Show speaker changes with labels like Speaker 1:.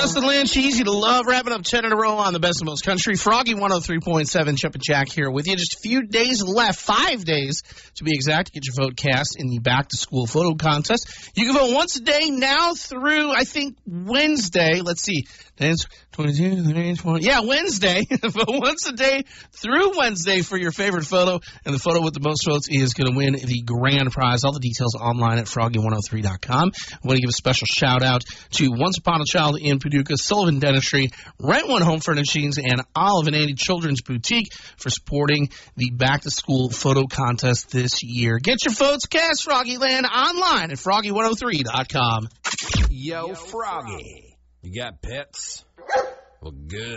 Speaker 1: Justin Lynch, easy to love, wrapping up 10 in a row on the best of most country. Froggy 103.7, Chip and Jack here with you. Just a few days left, 5 days to be exact, to get your vote cast in the back-to-school photo contest. You can vote once a day now through, I think, Wednesday. Let's see. Today's 22, 20. Yeah, Wednesday. Vote once a day through Wednesday for your favorite photo, and the photo with the most votes is going to win the grand prize. All the details online at froggy103.com. I want to give a special shout-out to Once Upon a Child in Paducah, Sullivan Dentistry, Rent One Home Furnishings, and Olive and Andy Children's Boutique for supporting the back-to-school photo contest this year. Get your votes cast, Froggyland, online at froggy103.com.
Speaker 2: Yo, Froggy, you got pets? Well, good.